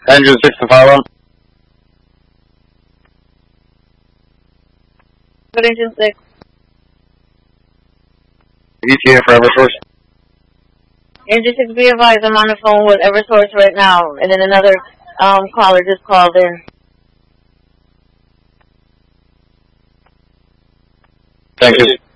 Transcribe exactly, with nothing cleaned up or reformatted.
Engine six to follow. Good, engine six. E T A for Eversource. Engine six, be advised, I'm on the phone with Eversource right now, and then another um, caller just called in. Thank you.